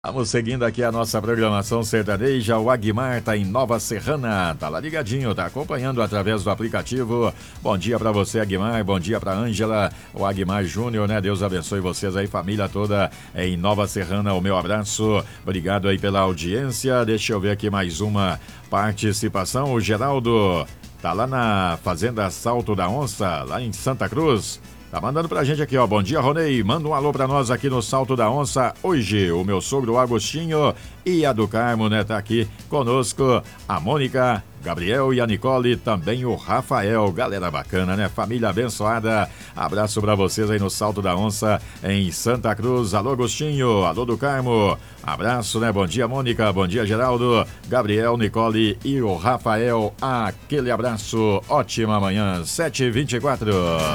Vamos seguindo aqui a nossa programação sertaneja. O Aguimar tá em Nova Serrana, tá lá ligadinho, tá acompanhando através do aplicativo. Bom dia pra você, Aguimar, bom dia pra Ângela, o Aguimar Júnior, né? Deus abençoe vocês aí, família toda em Nova Serrana, o meu abraço, obrigado aí pela audiência. Deixa eu ver aqui mais uma participação. O Geraldo tá lá na Fazenda Salto da Onça, lá em Santa Cruz. Tá mandando pra gente aqui, ó. Bom dia, Ronei. Manda um alô pra nós aqui no Salto da Onça. Hoje, o meu sogro Agostinho e a do Carmo, né? Tá aqui conosco. A Mônica, Gabriel e a Nicole, também o Rafael. Galera bacana, né? Família abençoada. Abraço pra vocês aí no Salto da Onça, em Santa Cruz. Alô, Agostinho. Alô, do Carmo. Abraço, né? Bom dia, Mônica. Bom dia, Geraldo. Gabriel, Nicole e o Rafael. Aquele abraço. Ótima manhã. 7h24.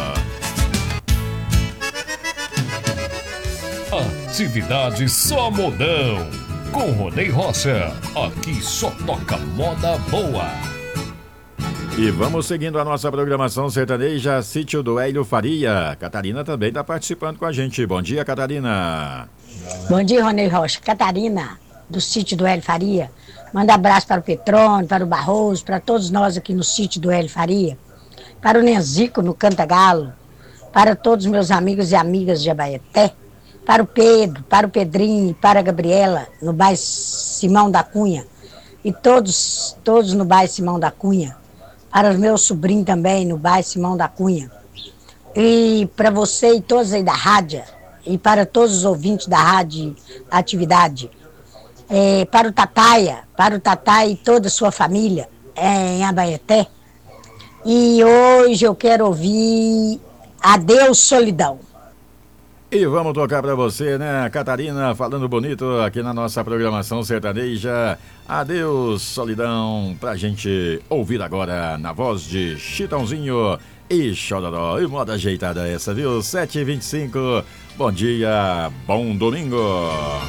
Atividade só modão. Com Ronei Rocha. Aqui só toca moda boa. E vamos seguindo a nossa programação sertaneja. Sítio do Hélio Faria. Catarina também está participando com a gente. Bom dia, Catarina. Bom dia, Ronei Rocha. Catarina, do Sítio do Hélio Faria. Manda abraço para o Petrone, para o Barroso, para todos nós aqui no Sítio do Hélio Faria. Para o Nenzico, no Cantagalo. Para todos os meus amigos e amigas de Abaeté. Para o Pedro, para o Pedrinho, para a Gabriela, no bairro Simão da Cunha. E todos no bairro Simão da Cunha. Para o meu sobrinho também, no bairro Simão da Cunha. E para você e todos aí da rádio, e para todos os ouvintes da rádio Atividade. Para o Tataia e toda a sua família em Abaeté. E hoje eu quero ouvir Adeus Solidão. E vamos tocar pra você, né, Catarina, falando bonito aqui na nossa programação sertaneja. Adeus, solidão, pra gente ouvir agora na voz de Chitãozinho e Chororó. E moda ajeitada essa, viu? 7h25, bom dia, bom domingo.